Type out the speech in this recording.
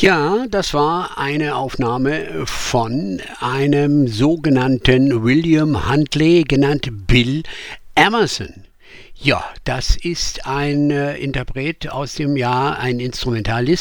Ja, das war eine Aufnahme von einem sogenannten William Huntley, genannt Bill Emerson. Ja, das ist ein Interpret aus dem Jahr, ein Instrumentalist